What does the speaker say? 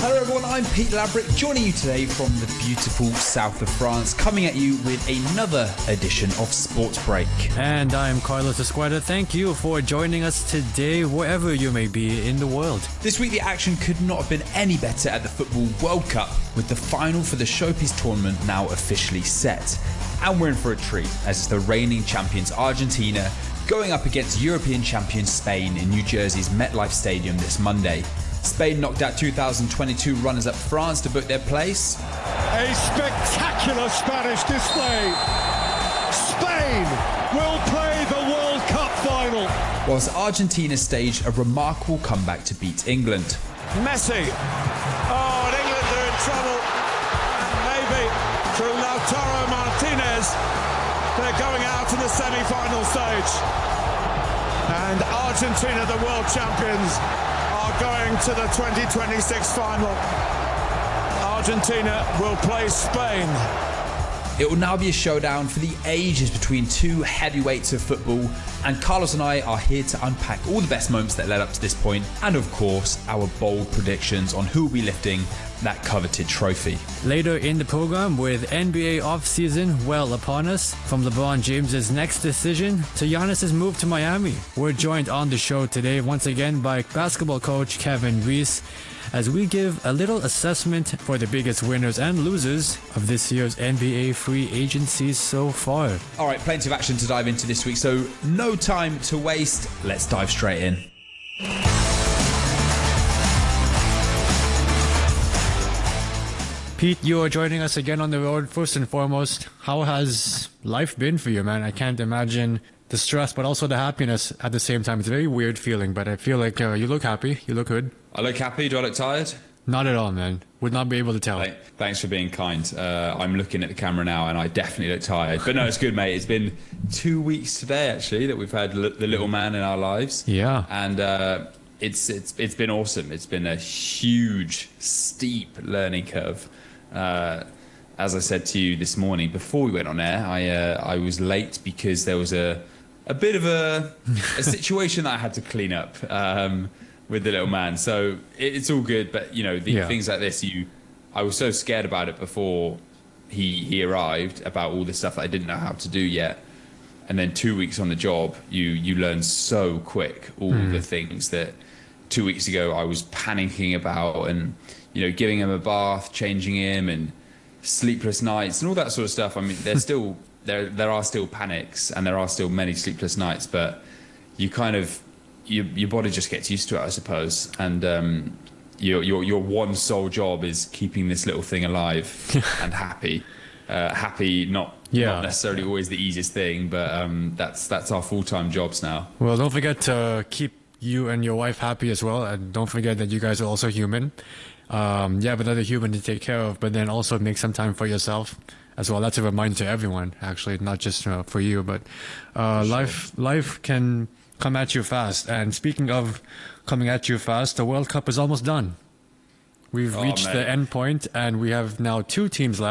Hello everyone, I'm Pete Labrick, joining you today from the beautiful south of France, coming at you with another edition of Sports Break. And I'm Carlos Esqueda. Thank you for joining us today, wherever you may be in the world. This week the action could not have been any better at the Football World Cup, with the final for the Showpiece tournament now officially set. And we're in for a treat, as it's the reigning champions Argentina going up against European champions Spain in New Jersey's MetLife Stadium this Monday. Spain knocked out 2022 runners-up France to book their place. A spectacular Spanish display. Spain will play the World Cup final. Whilst Argentina staged a remarkable comeback to beat England. Messi. Oh, and England are in trouble. And maybe through Lautaro Martinez, they're going out in the semi-final stage. And Argentina, the world champions, are going to the 2026 final. Argentina will play Spain. It will now be a showdown for the ages between two heavyweights of football, and Carlos and I are here to unpack all the best moments that led up to this point, and of course our bold predictions on who will be lifting that coveted trophy. Later in the program, with NBA offseason well upon us, from LeBron James's next decision to Giannis's move to Miami, we're joined on the show today once again by basketball coach Kevin Reese, as we give a little assessment for the biggest winners and losers of this year's NBA free agency so far. All right, plenty of action to dive into this week, so no time to waste. Let's dive straight in. Pete, you are joining us again on the road. First and foremost, how has life been for you, man? I can't imagine the stress, but also the happiness at the same time. It's a very weird feeling, but I feel like you look happy. You look good. I look happy. Do I look tired? Not at all, man. Would not be able to tell. Thanks for being kind. I'm looking at the camera now and I definitely look tired. But no, it's good, mate. It's been 2 weeks today, actually, that we've had the little man in our lives. Yeah. And it's been awesome. It's been a huge, steep learning curve. As I said to you this morning before we went on air, I was late because there was a bit of a situation that I had to clean up with the little man. So it's all good, but you know, things like this, I was so scared about it before he arrived, about all the stuff that I didn't know how to do yet. And then 2 weeks on the job, you learn so quick all the things that 2 weeks ago I was panicking about, and you know, giving him a bath, changing him, and sleepless nights and all that sort of stuff. I mean, there's still there are still panics and there are still many sleepless nights, but you kind of your body just gets used to it, I suppose. And your one sole job is keeping this little thing alive and happy. Happy, not necessarily always the easiest thing, but that's our full-time jobs now. Well, don't forget to keep you and your wife happy as well, and don't forget that you guys are also human. You have another human to take care of, but then also make some time for yourself as well. That's a reminder to everyone, actually, not just for you, but life can come at you fast. And speaking of coming at you fast, the World Cup is almost done. We've reached the end point, and we have now 2 teams left.